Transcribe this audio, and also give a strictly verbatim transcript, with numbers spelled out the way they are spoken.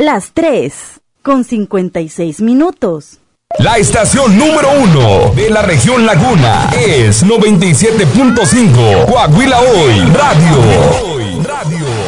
las tres con cincuenta y seis minutos. La estación número uno de la región Laguna es noventa y siete punto cinco Coahuila Hoy Radio. Radio.